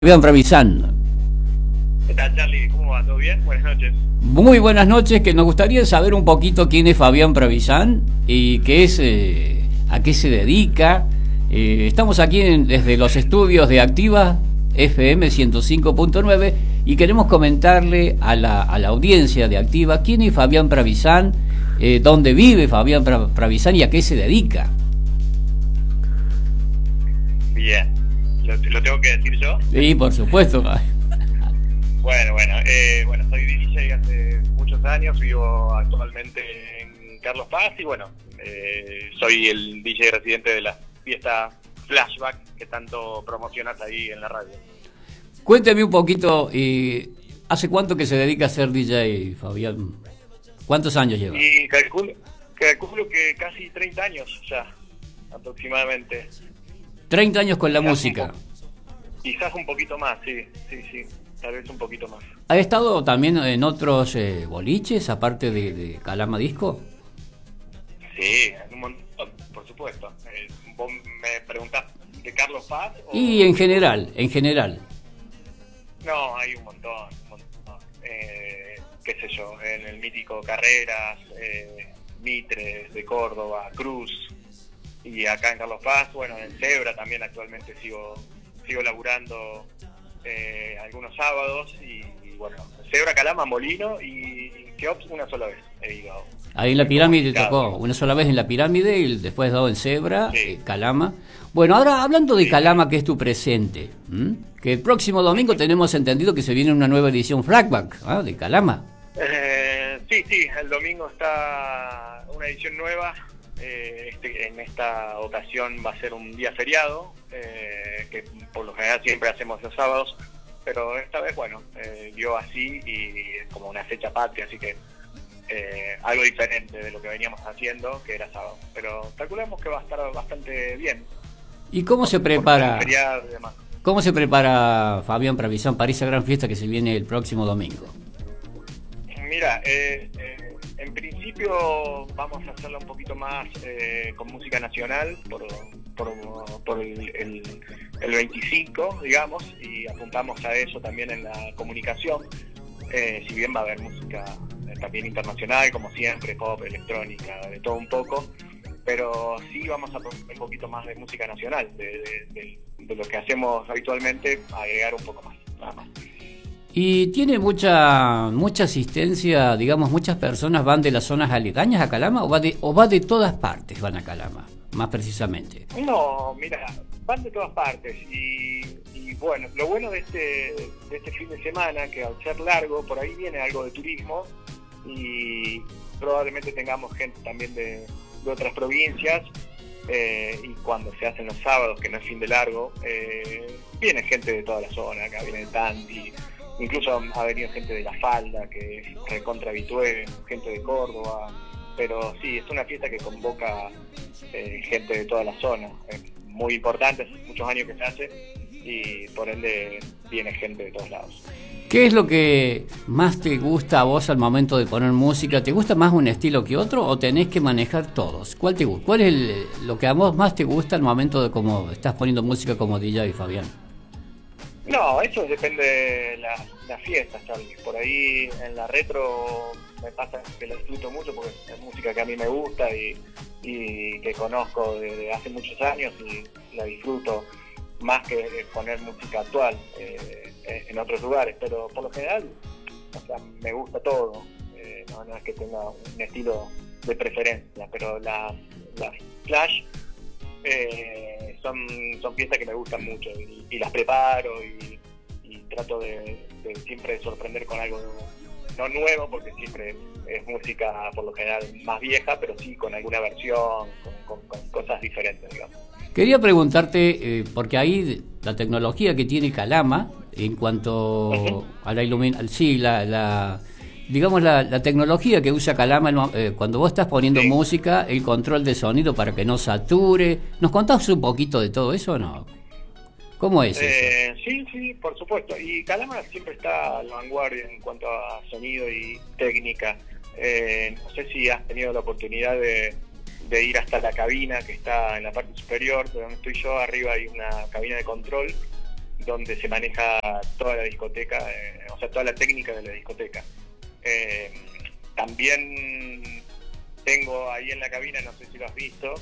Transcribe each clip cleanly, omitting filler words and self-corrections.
Fabián Pravizán. ¿Qué tal, Charlie? ¿Cómo va? ¿Todo bien? Buenas noches. Muy buenas noches, que nos gustaría saber un poquito quién es Fabián Pravizán y qué es, a qué se dedica. Estamos aquí desde los estudios de Activa FM 105.9 y queremos comentarle a la audiencia de Activa quién es Fabián Pravizán, dónde vive Fabián Pravizán y a qué se dedica. Bien. ¿Lo tengo que decir yo? Sí, por supuesto. Bueno, soy DJ hace muchos años, vivo actualmente en Carlos Paz y soy el DJ residente de la fiesta Flashback que tanto promocionas ahí en la radio. Cuénteme un poquito, ¿hace cuánto que se dedica a ser DJ, Fabián? ¿Cuántos años lleva? Y calculo que casi 30 años ya, aproximadamente. 30 años con la música. Quizás un poquito más, sí, tal vez un poquito más. ¿Ha estado también en otros boliches, aparte de Calama Disco? Sí, un montón, por supuesto. ¿Vos me preguntás de Carlos Paz? Y en general. No, hay un montón. Qué sé yo, en el mítico Carreras, Mitres de Córdoba, Cruz, y acá en Carlos Paz, en Zebra también actualmente sigo laburando algunos sábados y Zebra, Calama, Molino y Keops una sola vez he ido. Ahí en la pirámide tocó una sola vez en la pirámide y después dado en Zebra, sí. Calama. Bueno, ahora hablando de Calama, que es tu presente, que el próximo domingo tenemos entendido que se viene una nueva edición Flashback, de Calama. Sí, el domingo está una edición nueva. En esta ocasión va a ser un día feriado, que por lo general siempre hacemos los sábados, pero esta vez, dio así y es como una fecha patria, así que algo diferente de lo que veníamos haciendo, que era sábado. Pero calculamos que va a estar bastante bien. ¿Y cómo se prepara? Feriado y demás. ¿Cómo se prepara Fabián Pravizán para esa gran fiesta que se viene el próximo domingo? Mira, en principio vamos a hacerla un poquito más con música nacional por el 25, digamos, y apuntamos a eso también en la comunicación, si bien va a haber música también internacional, como siempre, pop, electrónica, de todo un poco, pero sí vamos a poner un poquito más de música nacional, de lo que hacemos habitualmente, agregar un poco más, nada más. Y tiene mucha asistencia, digamos, muchas personas van de las zonas aledañas a Calama o va de todas partes, van a Calama, más precisamente. No, mira, van de todas partes y lo bueno de este fin de semana, que al ser largo, por ahí viene algo de turismo y probablemente tengamos gente también de otras provincias, y cuando se hacen los sábados, que no es fin de largo, viene gente de toda la zona, acá viene de Tanti. Incluso ha venido gente de La Falda, que es recontra habitué, gente de Córdoba, pero sí, es una fiesta que convoca gente de toda la zona, es muy importante, hace muchos años que se hace y por ende viene gente de todos lados. ¿Qué es lo que más te gusta a vos al momento de poner música? ¿Te gusta más un estilo que otro o tenés que manejar todos? ¿Cuál te gusta? ¿Cuál es lo que a vos más te gusta al momento de cómo estás poniendo música como DJ, Fabián? No, eso depende de las fiestas, Charlie. Por ahí en la retro me pasa que la disfruto mucho porque es música que a mí me gusta y que conozco desde hace muchos años y la disfruto más que poner música actual en otros lugares. Pero por lo general, me gusta todo. No es que tenga un estilo de preferencia, pero las Flash son fiestas que me gustan mucho y las preparo y trato de siempre sorprender con algo no nuevo, porque siempre es música por lo general más vieja, pero sí con alguna versión, con cosas diferentes, digamos. Quería preguntarte, porque ahí la tecnología que tiene Calama en cuanto a la iluminación, sí, digamos la tecnología que usa Calama cuando vos estás poniendo música, el control de sonido para que no sature. ¿Nos contás un poquito de todo eso o no? ¿Cómo es eso? Sí, por supuesto. Y Calama siempre está a la vanguardia en cuanto a sonido y técnica. No sé si has tenido la oportunidad de ir hasta la cabina que está en la parte superior, de donde estoy yo. Arriba hay una cabina de control donde se maneja toda la discoteca, o sea, toda la técnica de la discoteca. También tengo ahí en la cabina, no sé si lo has visto,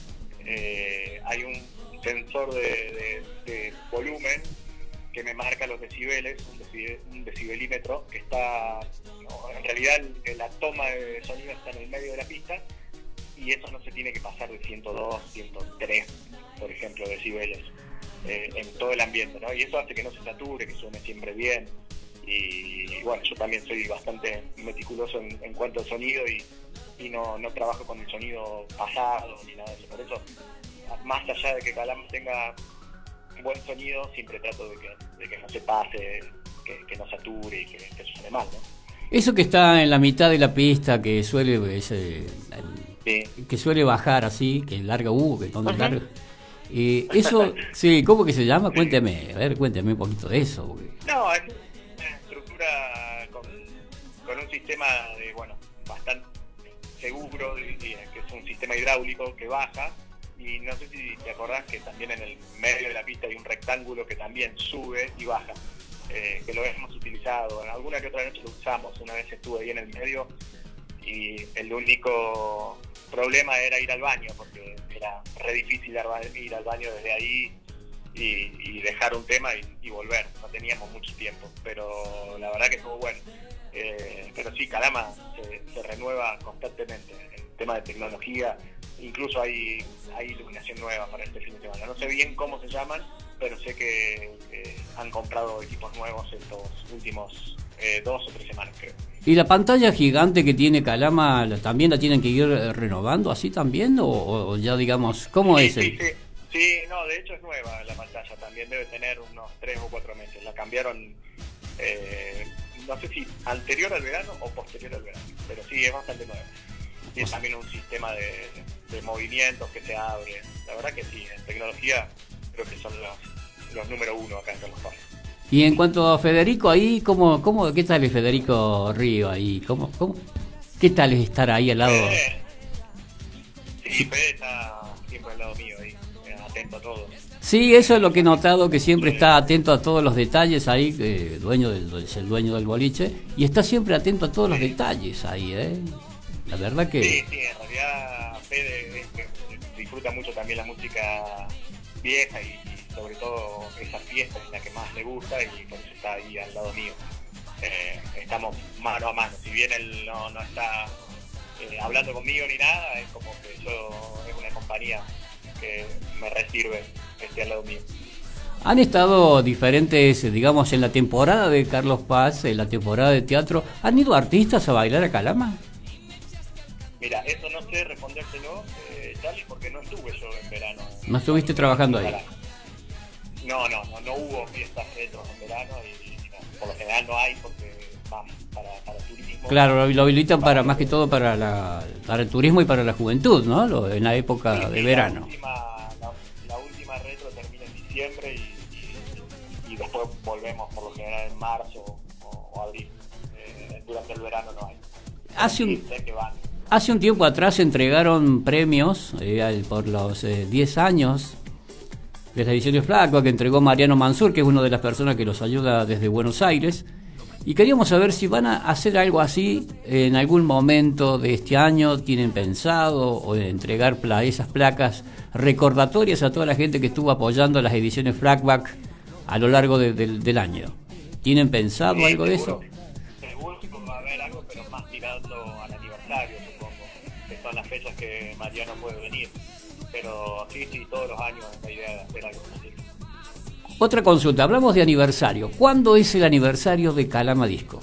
hay un sensor de volumen que me marca los decibeles, un decibelímetro que está, en realidad la toma de sonido está en el medio de la pista, y eso no se tiene que pasar de 102, 103, por ejemplo, decibeles en todo el ambiente, ¿no? Y eso hace que no se sature, que suene siempre bien. Y bueno, yo también soy bastante meticuloso en cuanto al sonido, y no trabajo con el sonido pasado ni nada de eso. Por eso, más allá de que Calama tenga buen sonido, siempre trato de que no se pase, que no sature y que suene mal, ¿no? Eso que está en la mitad de la pista, que suele que suele bajar así, que larga que todo larga. Eso, sí, ¿cómo que se llama? Cuénteme un poquito de eso. Porque... No, es una estructura con un sistema bastante seguro, diría, que es un sistema hidráulico que baja, y no sé si te acordás que también en el medio de la pista hay un rectángulo que también sube y baja, que lo hemos utilizado, en alguna que otra noche lo usamos, una vez estuve ahí en el medio, y el único problema era ir al baño, porque era re difícil ir al baño desde ahí y dejar un tema y volver, no teníamos mucho tiempo, pero la verdad que estuvo bueno. Pero sí, Calama se renueva constantemente en tema de tecnología, incluso hay iluminación nueva para este fin de semana. No sé bien cómo se llaman, pero sé que han comprado equipos nuevos estos últimos 2 o 3 semanas, creo. ¿Y la pantalla gigante que tiene Calama también la tienen que ir renovando así también? ¿O ya digamos, cómo es? Sí, no, de hecho es nueva la pantalla, también debe tener unos 3 o 4 meses. La cambiaron, no sé si anterior al verano o posterior al verano, pero sí, es bastante nueva. Tiene también un sistema de movimientos que se abre. La verdad que sí, en tecnología creo que son los número 1 acá en Carlos Paz. Y en cuanto a Federico, ahí, ¿qué tal es Federico Río ahí? ¿Qué tal es estar ahí al lado? Sí, Fede está siempre al lado mío ahí, atento a todo. Sí, eso es lo que he notado, que siempre está atento a todos los detalles ahí, es el dueño del boliche, y está siempre atento a todos los detalles ahí, La verdad que... Sí, en realidad Fede disfruta mucho también la música vieja y sobre todo esa fiesta es la que más le gusta, y por eso está ahí al lado mío. Estamos mano a mano, si bien él no está hablando conmigo ni nada, es como que es una compañía que me resirve que esté al lado mío. Han estado diferentes, digamos, en la temporada de Carlos Paz, en la temporada de teatro, ¿han ido artistas a bailar a Calama? Mira, eso no sé respondérselo, Charlie, porque no estuve yo en verano. ¿No estuviste trabajando ahí? No hubo fiestas retro en verano, y por lo general no hay, porque van para turismo. Claro, lo habilitan más que todo para el turismo y para la juventud, ¿no? En la época de verano. La última retro termina en diciembre y después volvemos por lo general en marzo o abril. Durante el verano no hay. Hace un tiempo atrás entregaron premios por los 10 años de las ediciones Flacback, que entregó Mariano Mansur, que es una de las personas que los ayuda desde Buenos Aires, y queríamos saber si van a hacer algo así en algún momento de este año. ¿Tienen pensado o entregar esas placas recordatorias a toda la gente que estuvo apoyando las ediciones Flacback a lo largo del año? ¿Tienen pensado algo de eso? Seguro que va a haber algo, pero más tirando al aniversario, supongo, que son las fechas que Mariano puede venir. Pero sí, todos los años es la idea de hacer algo así. Otra consulta, hablamos de aniversario. ¿Cuándo es el aniversario de Calama Disco?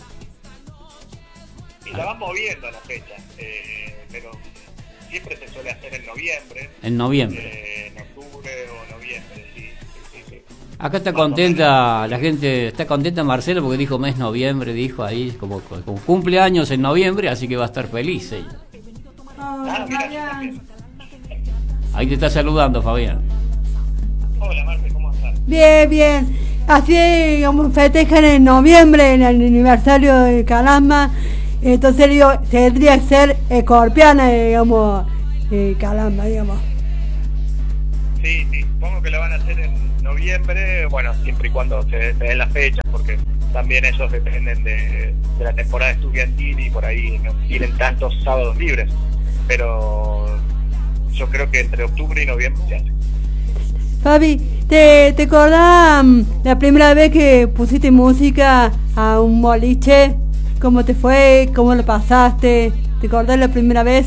Y la van moviendo la fecha, pero siempre se suele hacer en noviembre. En noviembre. En octubre o noviembre, sí. Acá está contenta, la gente está contenta, Marcelo, porque dijo mes noviembre, dijo ahí, como cumpleaños en noviembre, así que va a estar feliz ella. Mira, ahí te está saludando, Fabián. Hola, Marce, ¿cómo estás? Bien. Así como festejan en noviembre, en el aniversario de Calama, entonces digo, tendría que ser escorpiana, digamos, Calama, digamos. Sí, supongo que lo van a hacer en noviembre, bueno, siempre y cuando se den las fechas, porque también ellos dependen de la temporada estudiantil y por ahí no tienen tantos sábados libres, pero yo creo que entre octubre y noviembre se hace. Fabi, ¿te acordás la primera vez que pusiste música a un boliche? ¿Cómo te fue? ¿Cómo lo pasaste? ¿Te acordás la primera vez?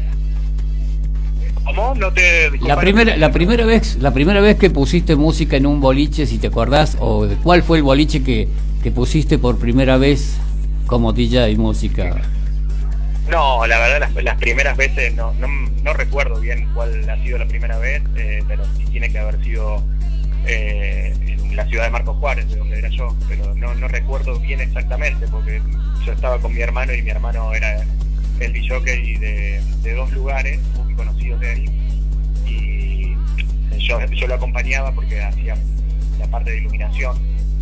¿Cómo? No te... La primera vez que pusiste música en un boliche, si te acordás, o de cuál fue el boliche que pusiste por primera vez como DJ y música. No, la verdad las primeras veces no recuerdo bien cuál ha sido la primera vez, pero sí tiene que haber sido en la ciudad de Marcos Juárez, de donde era yo, pero no recuerdo bien exactamente, porque yo estaba con mi hermano y mi hermano era el disjockey de dos lugares muy conocidos de ahí, y yo lo acompañaba porque hacía la parte de iluminación,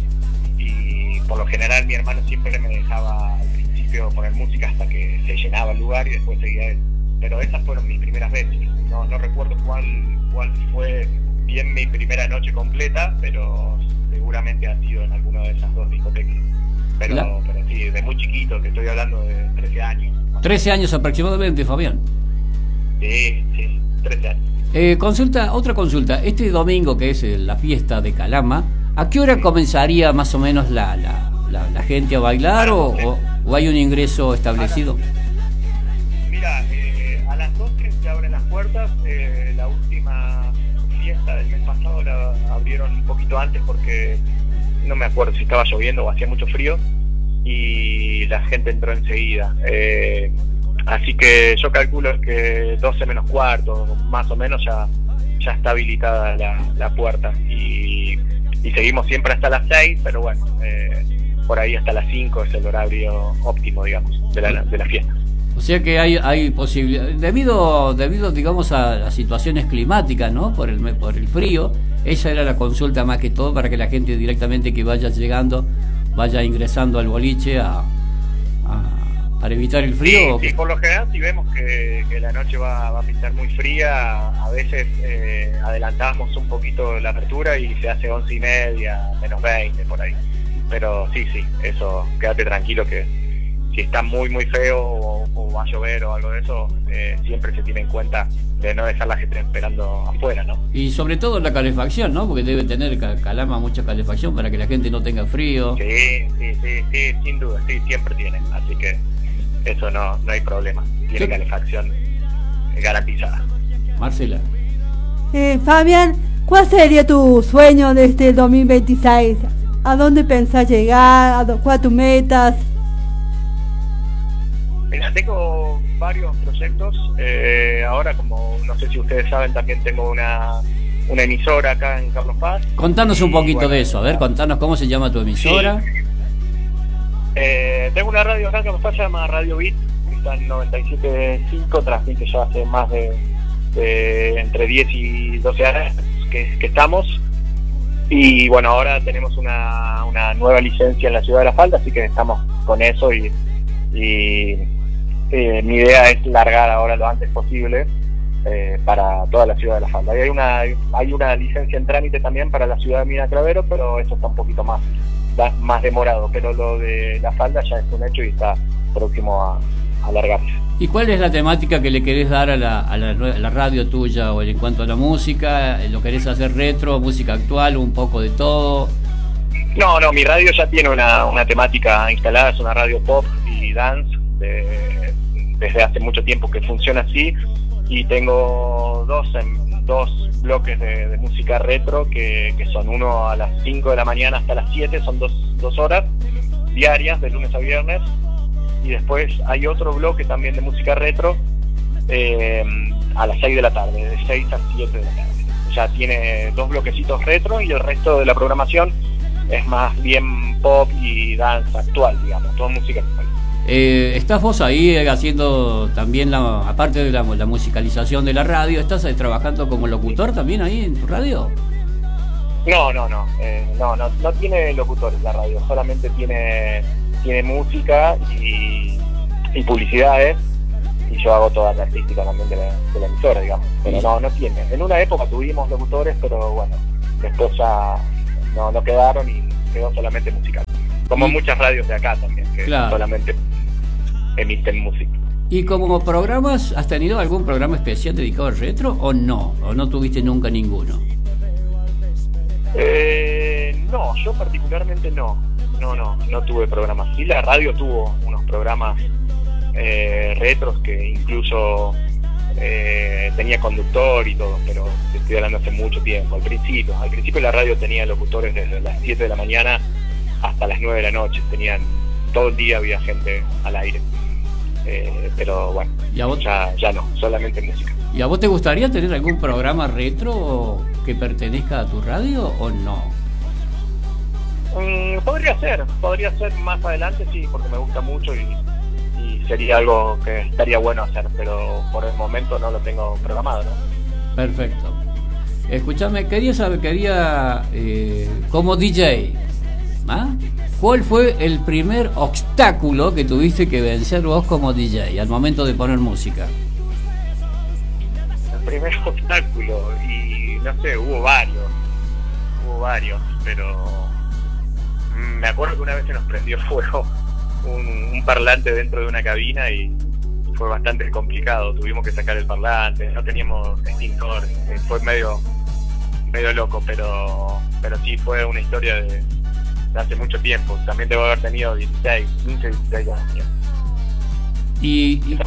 y por lo general mi hermano siempre me dejaba al principio poner música hasta que se llenaba el lugar y después seguía él, pero esas fueron mis primeras veces. No recuerdo cuál fue bien mi primera noche completa, pero seguramente ha sido en alguna de esas dos discotecas, pero sí, de muy chiquito, que estoy hablando de 13 años. 13 años aproximadamente, Fabián. Sí, 13 años. Otra consulta. Este domingo, que es la fiesta de Calama, ¿a qué hora comenzaría más o menos la gente a bailar o hay un ingreso establecido? Mira, a las 12 se abren las puertas. La última fiesta del mes pasado la abrieron un poquito antes porque no me acuerdo si estaba lloviendo o hacía mucho frío y la gente entró enseguida. Así que yo calculo que 12 menos cuarto, más o menos, ya está habilitada la puerta. Y seguimos siempre hasta las 6, pero bueno, por ahí hasta las 5 es el horario óptimo, digamos, de la fiesta. O sea que hay posibilidad, debido digamos a las situaciones climáticas, ¿no? Por el frío. Esa era la consulta más que todo, para que la gente directamente que vaya llegando vaya ingresando al boliche para evitar el frío. Sí, por lo general, si vemos que la noche va a pintar muy fría, a veces adelantamos un poquito la apertura y se hace 11:30, menos 20 por ahí. Pero sí, eso, quédate tranquilo que si está muy muy feo o va a llover o algo de eso, siempre se tiene en cuenta de no dejar la gente esperando afuera, ¿no? Y sobre todo la calefacción, ¿no? Porque debe tener Calama mucha calefacción para que la gente no tenga frío. Sí, sin duda, sí, siempre tiene, así que eso no hay problema, tiene calefacción garantizada. Marcela. Fabián, ¿cuál sería tu sueño de este 2026? ¿A dónde pensás llegar? ¿Cuáles tus metas? Mira, tengo varios proyectos. Ahora, como no sé si ustedes saben, también tengo una emisora acá en Carlos Paz. Contanos un poquito de eso. A ver, contanos cómo se llama tu emisora. Sí. Tengo una radio acá en Carlos Paz, se llama Radio Beat, que está en 97.5, transmite ya hace más de entre 10 y 12 años que estamos. Y bueno, ahora tenemos una nueva licencia en la Ciudad de La Falda, así que estamos con eso y mi idea es largar ahora lo antes posible para toda la Ciudad de La Falda. Y hay una licencia en trámite también para la ciudad de Mina Clavero, pero eso está un poquito más demorado, pero lo de La Falda ya es un hecho y está próximo a alargarse. ¿Y cuál es la temática que le querés dar a la radio tuya o en cuanto a la música? ¿Lo querés hacer retro, música actual, un poco de todo? No, mi radio ya tiene una temática instalada, es una radio pop y dance desde hace mucho tiempo que funciona así, y tengo dos bloques de música retro que son uno a las 5 de la mañana hasta las 7, son dos horas diarias de lunes a viernes, y después hay otro bloque también de música retro a las 6 de la tarde, de 6 a 7 de la tarde. Ya tiene dos bloquecitos retro y el resto de la programación es más bien pop y dance actual, digamos, toda música actual. ¿Estás vos ahí haciendo también, aparte de la musicalización de la radio, estás trabajando como locutor también ahí en tu radio? No tiene locutores la radio, solamente tiene música y publicidades, y yo hago toda la artística también de la emisora, digamos, pero no tiene. En una época tuvimos locutores, pero bueno, después ya no quedaron y quedó solamente musical. Como muchas radios de acá también, que claro, solamente emiten música. ¿Y como programas, has tenido algún programa especial dedicado al retro o no? ¿O no tuviste nunca ninguno? No, yo particularmente no tuve programas. Sí, la radio tuvo unos programas retros que incluso tenía conductor y todo, pero te estoy hablando hace mucho tiempo. Al principio la radio tenía locutores desde las 7 de la mañana hasta las 9 de la noche. Todo el día había gente al aire. Pero bueno, ya no, solamente música. ¿Y a vos te gustaría tener algún programa retro que pertenezca a tu radio o no? Podría ser más adelante, sí, porque me gusta mucho y sería algo que estaría bueno hacer, pero por el momento no lo tengo programado, ¿no? Perfecto. Escúchame, quería como DJ, ¿ah? ¿Cuál fue el primer obstáculo que tuviste que vencer vos como DJ al momento de poner música? El primer obstáculo, y no sé, hubo varios, pero me acuerdo que una vez se nos prendió fuego un parlante dentro de una cabina y fue bastante complicado. Tuvimos que sacar el parlante, no teníamos extintor, fue medio loco, pero sí, fue una historia de hace mucho tiempo. También debo haber tenido 16 años. Y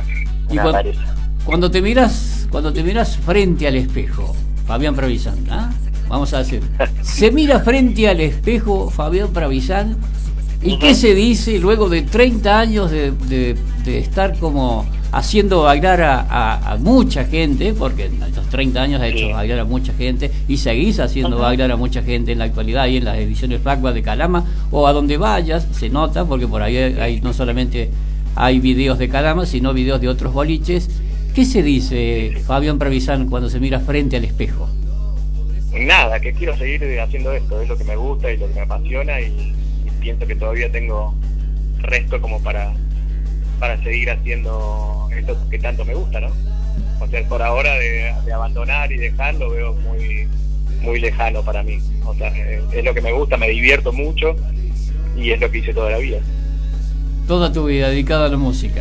cuando te miras frente al espejo, Fabián Pravizán, ¿ah? Vamos a decir, se mira frente al espejo Fabián Pravizán, ¿y qué se dice luego de 30 años de estar como haciendo bailar a mucha gente? Porque en estos 30 años has hecho bailar a mucha gente y seguís haciendo bailar a mucha gente en la actualidad y en las ediciones Flashback de Calama o a donde vayas, se nota, porque por ahí hay, no solamente hay videos de Calama, sino videos de otros boliches. ¿Qué se dice, Fabián Pravizán, cuando se mira frente al espejo? Nada, que quiero seguir haciendo esto, es lo que me gusta y lo que me apasiona y pienso que todavía tengo resto como para seguir haciendo esto que tanto me gusta, ¿no? O sea, por ahora de abandonar y dejarlo veo muy lejano para mí. O sea, es lo que me gusta, me divierto mucho y es lo que hice toda la vida. Toda tu vida dedicada a la música.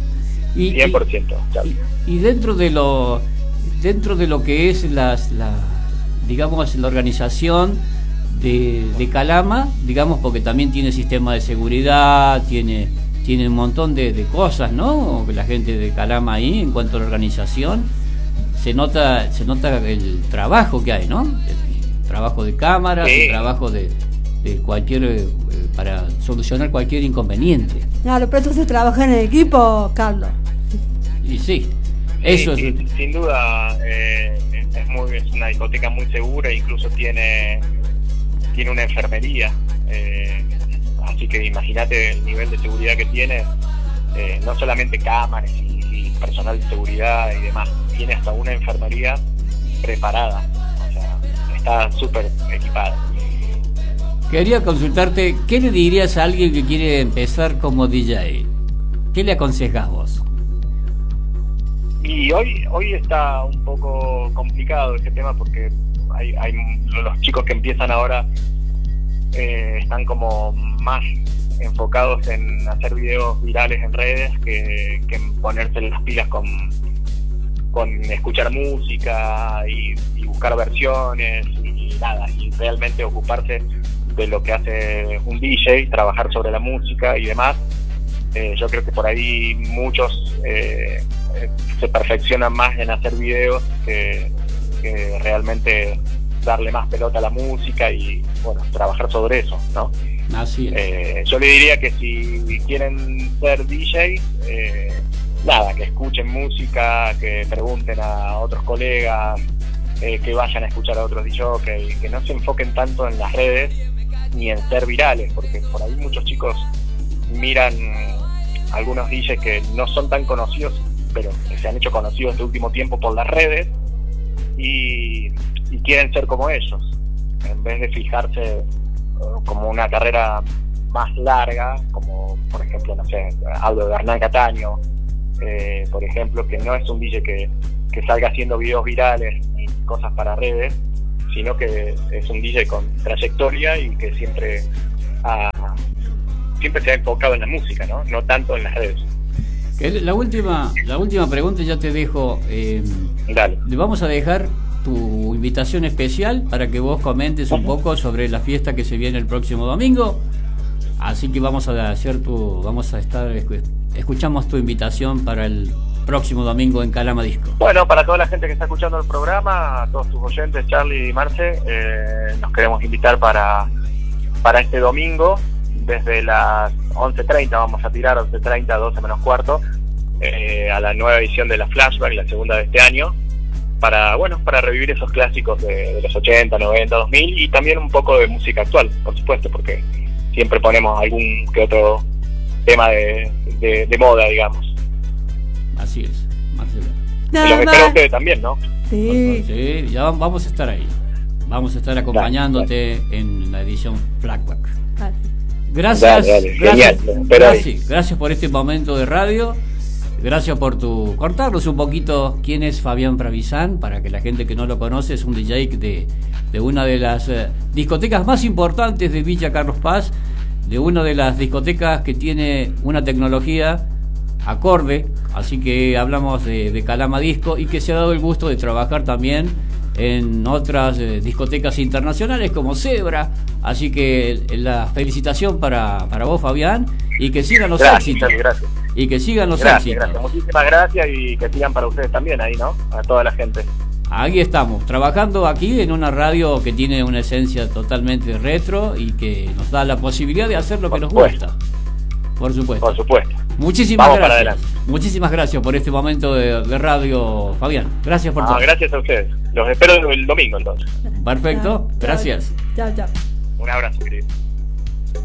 100%. Y dentro de lo que es digamos, la organización de Calama, digamos, porque también tiene sistema de seguridad, tiene un montón de cosas, ¿no? Que la gente de Calama ahí, en cuanto a la organización, se nota el trabajo que hay, ¿no? El trabajo de cámaras, el trabajo de cualquier para solucionar cualquier inconveniente. Claro, pero eso se trabaja en el equipo, Carlos. Y sí, eso es sin duda. Es una discoteca muy segura, incluso tiene una enfermería, así que imagínate el nivel de seguridad que tiene, no solamente cámaras y personal de seguridad y demás, tiene hasta una enfermería preparada, o sea, está súper equipada. Quería consultarte, ¿qué le dirías a alguien que quiere empezar como DJ? ¿Qué le aconsejas vos? Y hoy está un poco complicado este tema porque hay los chicos que empiezan ahora están como más enfocados en hacer videos virales en redes que en ponerse las pilas con escuchar música y buscar versiones y nada, y realmente ocuparse de lo que hace un DJ, trabajar sobre la música y demás. Yo creo que por ahí muchos se perfeccionan más en hacer videos que realmente darle más pelota a la música y bueno, trabajar sobre eso, ¿no? Así es. Yo le diría que si quieren ser DJs, nada, que escuchen música, que pregunten a otros colegas, que vayan a escuchar a otros DJs, que no se enfoquen tanto en las redes ni en ser virales, porque por ahí muchos chicos miran algunos DJs que no son tan conocidos, pero que se han hecho conocidos este último tiempo por las redes y quieren ser como ellos, en vez de fijarse como una carrera más larga, como por ejemplo, no sé, hablo de Hernán Cataño, por ejemplo, que no es un DJ que salga haciendo videos virales y cosas para redes, sino que es un DJ con trayectoria y que siempre se ha enfocado en la música, no tanto en las redes. La última pregunta, ya te dejo. Dale. Le vamos a dejar tu invitación especial para que vos comentes un poco sobre la fiesta que se viene el próximo domingo. Así que escuchamos tu invitación para el próximo domingo en Calama Disco. Bueno, para toda la gente que está escuchando el programa, a todos tus oyentes, Charlie y Marce, nos queremos invitar para este domingo. Desde las 11:30 vamos a tirar, 11:30, 12 menos cuarto, a la nueva edición de la Flashback, la segunda de este año, para revivir esos clásicos de los 80, 90, 2000 y también un poco de música actual, por supuesto, porque siempre ponemos algún que otro tema de moda, digamos. Así es, Marcelo. Y los espero a ustedes también, ¿no? Sí, ya vamos a estar ahí. Vamos a estar acompañándote en la edición Flashback. Gracias, dale. Gracias por este momento de radio. Gracias por contarnos un poquito quién es Fabián Fravizán, para que la gente que no lo conoce, es un DJ de una de las discotecas más importantes de Villa Carlos Paz, de una de las discotecas que tiene una tecnología acorde, así que hablamos de Calama Disco, y que se ha dado el gusto de trabajar también en otras discotecas internacionales como Zebra, así que la felicitación para vos, Fabián, y que sigan los éxitos. Gracias. Y que sigan los éxitos. Gracias, muchísimas gracias, y que sigan para ustedes también ahí, ¿no? A toda la gente. Aquí estamos, trabajando aquí en una radio que tiene una esencia totalmente retro y que nos da la posibilidad de hacer lo que nos gusta. Por supuesto. Por supuesto. Muchísimas Vamos gracias. para adelante. Muchísimas gracias por este momento de radio, Fabián. Gracias por todo. Gracias a ustedes. Los espero el domingo entonces. Perfecto, gracias. Chao. Un abrazo, querido.